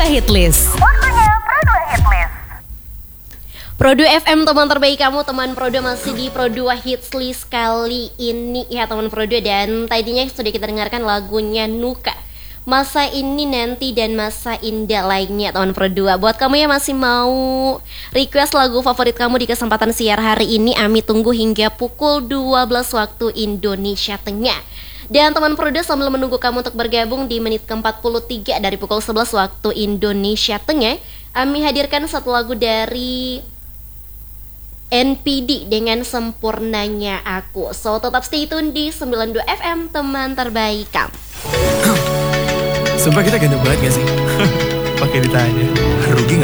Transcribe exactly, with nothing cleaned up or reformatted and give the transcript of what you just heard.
dua Hitlist. Waktunya Pro dua Hitlist. Pro dua F M, teman terbaik kamu, teman Pro dua masih di Pro dua Hits List kali ini ya teman Pro dua. Dan tadinya sudah kita dengarkan lagunya Nuka, Masa Ini Nanti dan Masa Indah lainnya teman Pro dua. Buat kamu yang masih mau request lagu favorit kamu di kesempatan siar hari ini, Ami tunggu hingga pukul dua belas waktu Indonesia Tengah. Dan teman Pro dua, sambil menunggu kamu untuk bergabung di menit ke empat puluh tiga dari pukul sebelas waktu Indonesia Tengah, Ami hadirkan satu lagu dari N P D dengan Sempurnanya Aku. So tetap stay tune di sembilan puluh dua F M, teman terbaik kamu. Sumpah kita ganteng banget gak sih? Pakai ditanya. Rugi gak?